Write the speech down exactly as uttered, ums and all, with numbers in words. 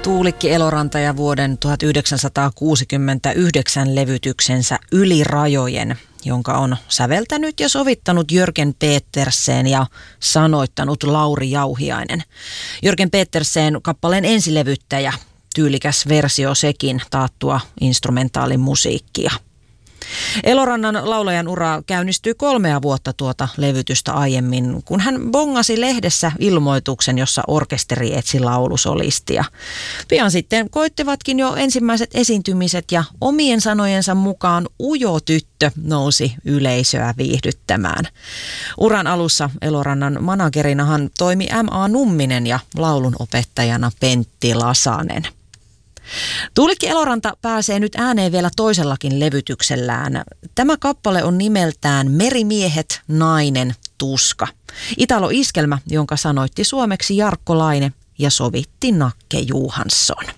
Tuulikki Eloranta ja vuoden tuhatyhdeksänsataakuusikymmentäyhdeksän levytyksensä Yli rajojen, jonka on säveltänyt ja sovittanut Jörgen Petersen ja sanoittanut Lauri Jauhiainen. Jörgen Petersen kappaleen ensilevyttäjä, tyylikäs versio sekin, taattua instrumentaalimusiikkia. Elorannan laulajan ura käynnistyi kolmea vuotta tuota levytystä aiemmin, kun hän bongasi lehdessä ilmoituksen, jossa orkesteri etsi laulusolistia. Pian sitten koittivatkin jo ensimmäiset esiintymiset ja omien sanojensa mukaan ujo tyttö nousi yleisöä viihdyttämään. Uran alussa Elorannan managerinahan toimi M A Numminen ja laulunopettajana Pentti Lasanen. Tuulikki Eloranta pääsee nyt ääneen vielä toisellakin levytyksellään. Tämä kappale on nimeltään Merimiehet, nainen, tuska. Italo-iskelmä, jonka sanoitti suomeksi Jarkko Laine ja sovitti Nakke Johansson.